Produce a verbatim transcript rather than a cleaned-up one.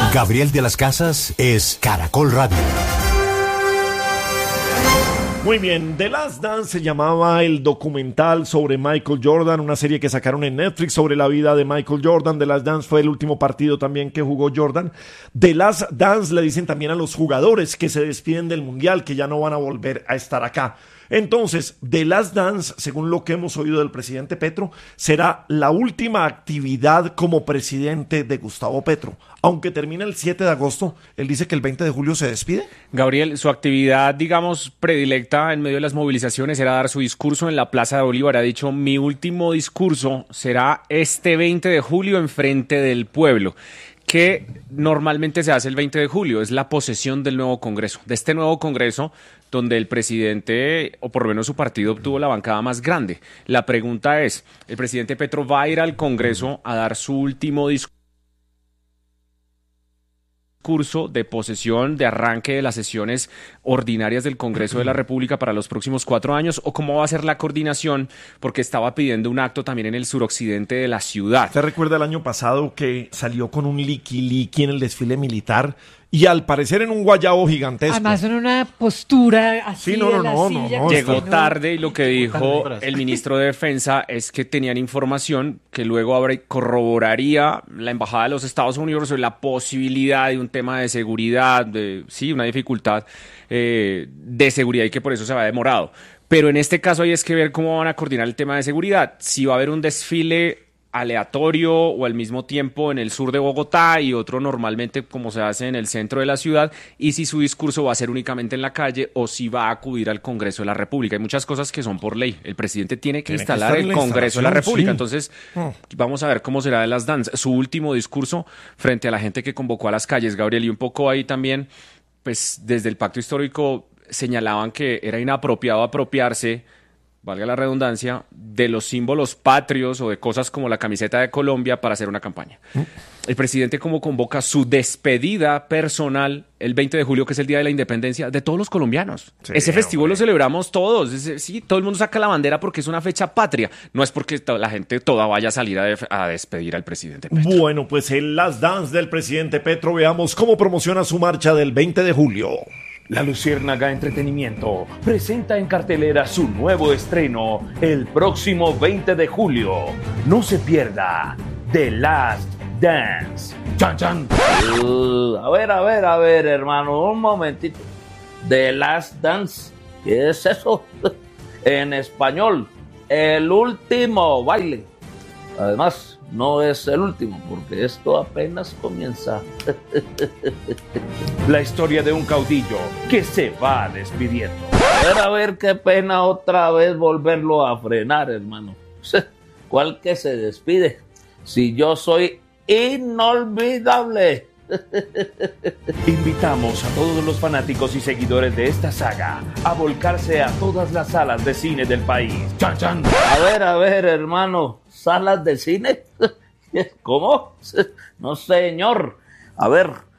Gabriel de las Casas es Caracol Radio. Muy bien, The Last Dance se llamaba el documental sobre Michael Jordan, una serie que sacaron en Netflix sobre la vida de Michael Jordan. The Last Dance fue el último partido también que jugó Jordan. The Last Dance le dicen también a los jugadores que se despiden del Mundial, que ya no van a volver a estar acá. Entonces, The Last Dance, según lo que hemos oído del presidente Petro, será la última actividad como presidente de Gustavo Petro. Aunque termine el siete de agosto, él dice que el veinte de julio se despide. Gabriel, su actividad, digamos, predilecta en medio de las movilizaciones era dar su discurso en la Plaza de Bolívar. Ha dicho, mi último discurso será este veinte de julio en frente del pueblo. Que normalmente se hace el veinte de julio, es la posesión del nuevo Congreso, de este nuevo Congreso donde el presidente, o por lo menos su partido, obtuvo la bancada más grande. La pregunta es, ¿el presidente Petro va a ir al Congreso a dar su último discurso de posesión, de arranque de las sesiones ordinarias del Congreso de la República para los próximos cuatro años? ¿O cómo va a ser la coordinación? Porque estaba pidiendo un acto también en el suroccidente de la ciudad. ¿Usted recuerda el año pasado que salió con un liqui-liqui en el desfile militar? Y al parecer en un guayabo gigantesco. Además en una postura así sí, no, no, de la no, silla. no, no, Llegó está... tarde y lo que dijo el ministro de Defensa es que tenían información que luego habrá, corroboraría la Embajada de los Estados Unidos sobre la posibilidad de un tema de seguridad, de sí, una dificultad eh, de seguridad y que por eso se va demorado. Pero en este caso hay es que ver cómo van a coordinar el tema de seguridad. Si va a haber un desfile aleatorio o al mismo tiempo en el sur de Bogotá y otro normalmente como se hace en el centro de la ciudad, y si su discurso va a ser únicamente en la calle o si va a acudir al Congreso de la República. Hay muchas cosas que son por ley. El presidente tiene que tiene instalar que el Congreso de la República. Sí. Entonces, vamos a ver cómo será de las danzas. Su último discurso frente a la gente que convocó a las calles, Gabriel, y un poco ahí también, pues desde el pacto histórico señalaban que era inapropiado apropiarse, valga la redundancia, de los símbolos patrios o de cosas como la camiseta de Colombia para hacer una campaña. El presidente como convoca su despedida personal el veinte de julio, que es el Día de la Independencia de todos los colombianos. Sí, Ese festivo hombre. Lo celebramos todos. Es, sí, todo el mundo saca la bandera porque es una fecha patria. No es porque la gente toda vaya a salir a, de, a despedir al presidente Petro. Bueno, pues el Last Dance del presidente Petro, veamos cómo promociona su marcha del veinte de julio. La Luciérnaga Entretenimiento presenta en cartelera su nuevo estreno el próximo veinte de julio. No se pierda The Last Dance. ¡Chan, chan! Uh, a ver, a ver, a ver, hermano, un momentito. The Last Dance, ¿qué es eso? En español, el último baile. Además, no es el último, porque esto apenas comienza. La historia de un caudillo que se va despidiendo. A ver, a ver, qué pena otra vez volverlo a frenar, hermano. ¿Cuál que se despide? Si yo soy inolvidable. Invitamos a todos los fanáticos y seguidores de esta saga a volcarse a todas las salas de cine del país. ¡Chan, chan! A ver, a ver, hermano, ¿salas de cine? ¿Cómo? No, señor. A ver,